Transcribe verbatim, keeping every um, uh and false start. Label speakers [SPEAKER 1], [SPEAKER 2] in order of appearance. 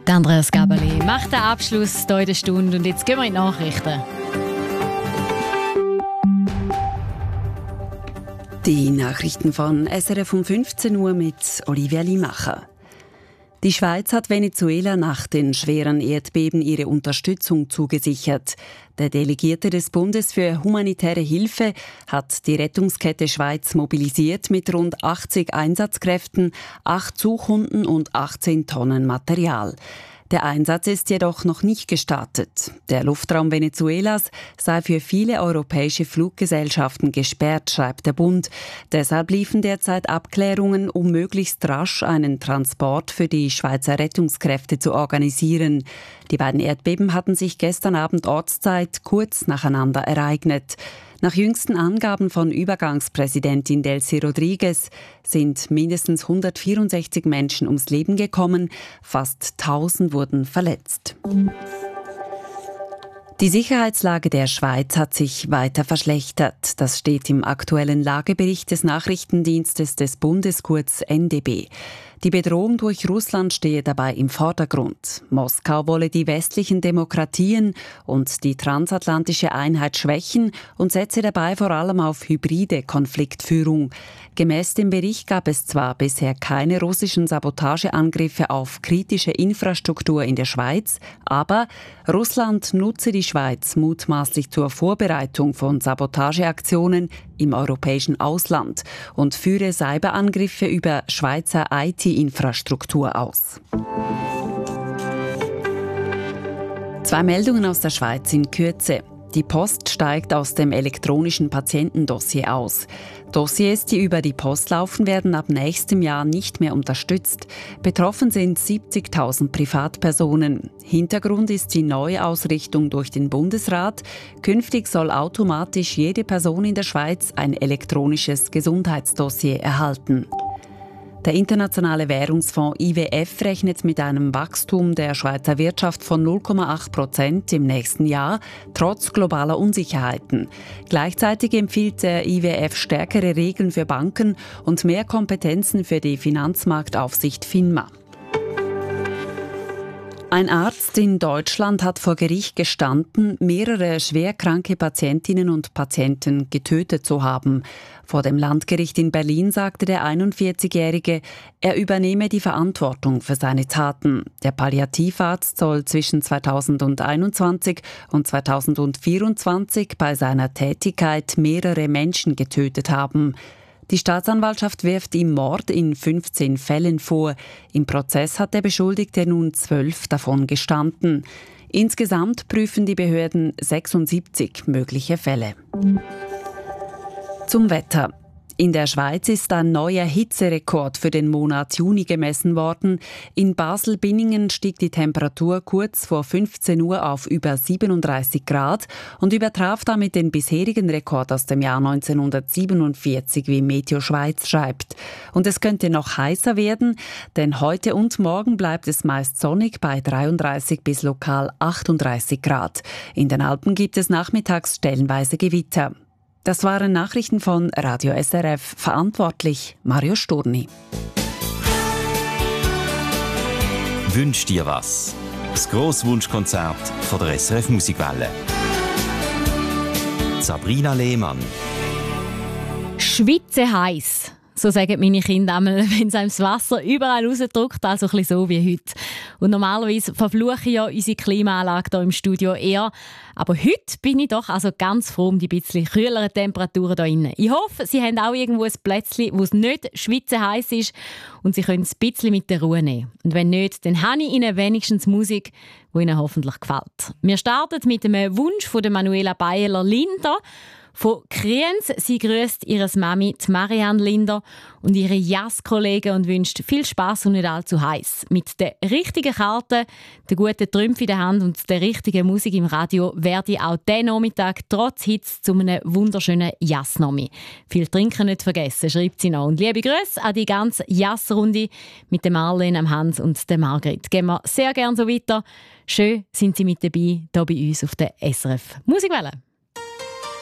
[SPEAKER 1] Der Andreas Gabeli macht den Abschluss hier in der Stunde und jetzt gehen wir in die Nachrichten.
[SPEAKER 2] Die Nachrichten von S R F um fünfzehn Uhr mit Olivia Limacher. Die Schweiz hat Venezuela nach den schweren Erdbeben ihre Unterstützung zugesichert. Der Delegierte des Bundes für humanitäre Hilfe hat die Rettungskette Schweiz mobilisiert mit rund achtzig Einsatzkräften, acht Suchhunden und achtzehn Tonnen Material. Der Einsatz ist jedoch noch nicht gestartet. Der Luftraum Venezuelas sei für viele europäische Fluggesellschaften gesperrt, schreibt der Bund. Deshalb liefen derzeit Abklärungen, um möglichst rasch einen Transport für die Schweizer Rettungskräfte zu organisieren. Die beiden Erdbeben hatten sich gestern Abend Ortszeit kurz nacheinander ereignet. Nach jüngsten Angaben von Übergangspräsidentin Delcy Rodriguez sind mindestens hundertvierundsechzig Menschen ums Leben gekommen, fast tausend wurden verletzt. Die Sicherheitslage der Schweiz hat sich weiter verschlechtert. Das steht im aktuellen Lagebericht des Nachrichtendienstes des Bundes, kurz N D B. Die Bedrohung durch Russland stehe dabei im Vordergrund. Moskau wolle die westlichen Demokratien und die transatlantische Einheit schwächen und setze dabei vor allem auf hybride Konfliktführung. Gemäß dem Bericht gab es zwar bisher keine russischen Sabotageangriffe auf kritische Infrastruktur in der Schweiz, aber Russland nutze die Schweiz mutmaßlich zur Vorbereitung von Sabotageaktionen im europäischen Ausland und führe Cyberangriffe über Schweizer I T-Infrastruktur aus. Zwei Meldungen aus der Schweiz in Kürze. Die Post steigt aus dem elektronischen Patientendossier aus. Dossiers, die über die Post laufen, werden ab nächstem Jahr nicht mehr unterstützt. Betroffen sind siebzigtausend Privatpersonen. Hintergrund ist die Neuausrichtung durch den Bundesrat. Künftig soll automatisch jede Person in der Schweiz ein elektronisches Gesundheitsdossier erhalten. Der Internationale Währungsfonds I W F rechnet mit einem Wachstum der Schweizer Wirtschaft von null Komma acht Prozent im nächsten Jahr, trotz globaler Unsicherheiten. Gleichzeitig empfiehlt der I W F stärkere Regeln für Banken und mehr Kompetenzen für die Finanzmarktaufsicht FINMA. Ein Arzt in Deutschland hat vor Gericht gestanden, mehrere schwerkranke Patientinnen und Patienten getötet zu haben. Vor dem Landgericht in Berlin sagte der einundvierzigjährige, er übernehme die Verantwortung für seine Taten. Der Palliativarzt soll zwischen zweitausendeinundzwanzig und zweitausendvierundzwanzig bei seiner Tätigkeit mehrere Menschen getötet haben. Die Staatsanwaltschaft wirft ihm Mord in fünfzehn Fällen vor. Im Prozess hat der Beschuldigte nun zwölf davon gestanden. Insgesamt prüfen die Behörden sechsundsiebzig mögliche Fälle. Zum Wetter. In der Schweiz ist ein neuer Hitzerekord für den Monat Juni gemessen worden. In Basel-Binningen stieg die Temperatur kurz vor fünfzehn Uhr auf über siebenunddreißig Grad und übertraf damit den bisherigen Rekord aus dem Jahr neunzehnhundertsiebenundvierzig, wie Meteo Schweiz schreibt. Und es könnte noch heißer werden, denn heute und morgen bleibt es meist sonnig bei dreiunddreißig bis lokal achtunddreißig Grad. In den Alpen gibt es nachmittags stellenweise Gewitter. Das waren Nachrichten von Radio S R F, verantwortlich Mario Sturni.
[SPEAKER 3] Wünsch dir was? Das Grosswunschkonzert von der S R F Musikwelle. Sabrina Lehmann.
[SPEAKER 1] Schwitze heiß. So sagen meine Kinder einmal, wenn es einem das Wasser überall rausdrückt, also ein bisschen so wie heute. Und normalerweise verfluche ich ja unsere Klimaanlage hier im Studio eher. Aber heute bin ich doch also ganz froh um die bisschen kühleren Temperaturen hier drin. Ich hoffe, Sie haben auch irgendwo ein Plätzchen, wo es nicht schwitzeheiß ist und Sie können es ein bisschen mit der Ruhe nehmen. Und wenn nicht, dann habe ich Ihnen wenigstens Musik, die Ihnen hoffentlich gefällt. Wir starten mit einem Wunsch von der Manuela Baeyler-Linder. Von Kriens, sie grüßt ihre Mami, die Marianne Linder, und ihre Jazz-Kollegen und wünscht viel Spass und nicht allzu heiß. Mit den richtigen Karten, der guten Trümpfe in der Hand und der richtigen Musik im Radio werde ich auch diesen Nachmittag trotz Hitze zu einem wunderschönen Jazz-Nomi. Viel trinken nicht vergessen, schreibt sie noch. Und liebe Grüße an die ganze Jazz-Runde mit dem Marlene, dem Hans und der Margrit. Gehen wir sehr gerne so weiter. Schön sind Sie mit dabei, hier bei uns auf der S R F Musikwelle.